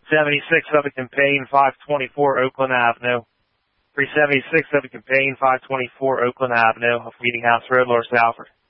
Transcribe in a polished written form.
76 Upington Payne, 524 Oakland Avenue. 376 Upington Payne, 524 Oakland Avenue, off Meeting House Road, Lower Salford.